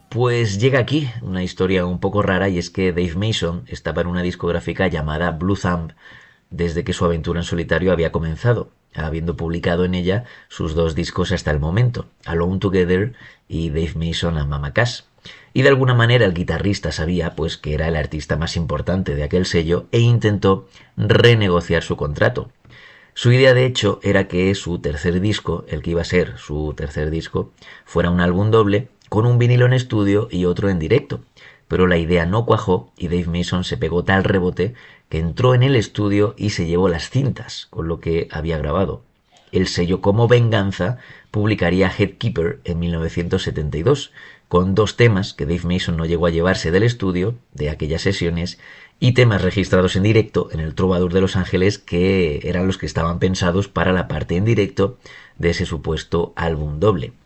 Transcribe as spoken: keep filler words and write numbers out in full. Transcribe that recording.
Pues llega aquí una historia un poco rara y es que Dave Mason estaba en una discográfica llamada Blue Thumb desde que su aventura en solitario había comenzado, habiendo publicado en ella sus dos discos hasta el momento, Alone Together y Dave Mason and Mama Cass. Y de alguna manera el guitarrista sabía pues que era el artista más importante de aquel sello e intentó renegociar su contrato. Su idea, de hecho, era que su tercer disco, el que iba a ser su tercer disco, fuera un álbum doble con un vinilo en estudio y otro en directo. Pero la idea no cuajó y Dave Mason se pegó tal rebote que entró en el estudio y se llevó las cintas con lo que había grabado. El sello, como venganza, publicaría Headkeeper en mil novecientos setenta y dos, con dos temas que Dave Mason no llegó a llevarse del estudio, de aquellas sesiones, y temas registrados en directo en el Trovador de Los Ángeles que eran los que estaban pensados para la parte en directo de ese supuesto álbum doble.